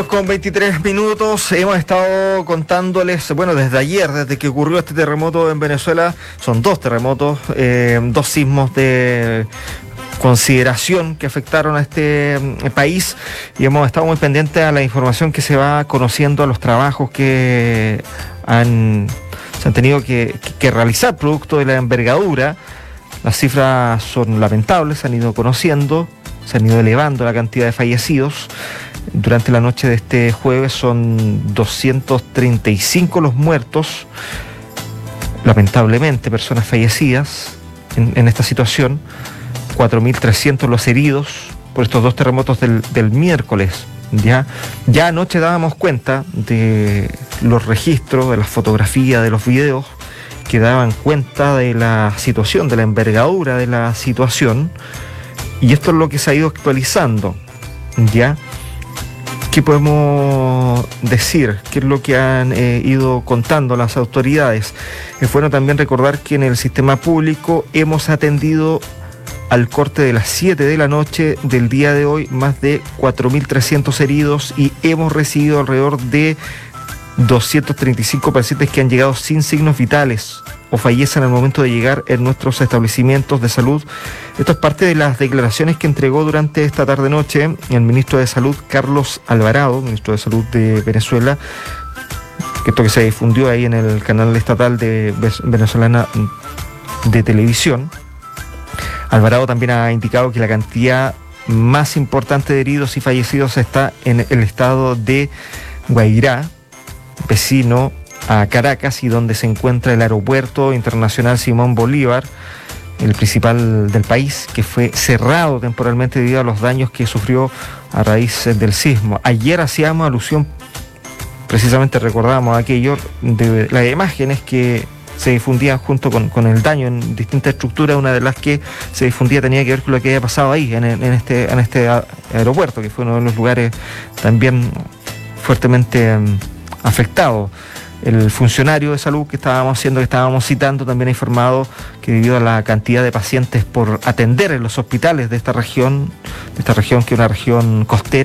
Con 23 minutos hemos estado contándoles, bueno, desde ayer, desde que ocurrió este terremoto en Venezuela, son dos terremotos, dos sismos de consideración que afectaron a este país, y hemos estado muy pendientes a la información que se va conociendo, a los trabajos que se han tenido que realizar producto de la envergadura. Las cifras son lamentables, se han ido conociendo, se han ido elevando la cantidad de fallecidos. Durante la noche de este jueves son 235 los muertos, lamentablemente personas fallecidas en esta situación, 4.300 los heridos por estos dos terremotos del miércoles. Ya anoche dábamos cuenta de los registros, de las fotografías, de los videos que daban cuenta de la situación, de la envergadura de la situación, y esto es lo que se ha ido actualizando. ¿Ya? ¿Qué podemos decir? ¿Qué es lo que han ido contando las autoridades? Es bueno también recordar que en el sistema público hemos atendido al corte de las 7 de la noche del día de hoy más de 4.300 heridos y hemos recibido alrededor de 235 pacientes que han llegado sin signos vitales o fallecen al momento de llegar en nuestros establecimientos de salud. Esto es parte de las declaraciones que entregó durante esta tarde-noche el ministro de Salud, Carlos Alvarado, ministro de Salud de Venezuela, esto que se difundió ahí en el canal estatal de venezolana de televisión. Alvarado también ha indicado que la cantidad más importante de heridos y fallecidos está en el estado de Guairá, vecino a Caracas, y donde se encuentra el aeropuerto internacional Simón Bolívar, el principal del país, que fue cerrado temporalmente debido a los daños que sufrió a raíz del sismo. Ayer hacíamos alusión, precisamente recordábamos aquello de las imágenes que se difundían junto con el daño en distintas estructuras. Una de las que se difundía tenía que ver con lo que había pasado ahí, en este aeropuerto, que fue uno de los lugares también fuertemente afectado. El funcionario de salud que estábamos citando, también ha informado que debido a la cantidad de pacientes por atender en los hospitales de esta región que es una región costera,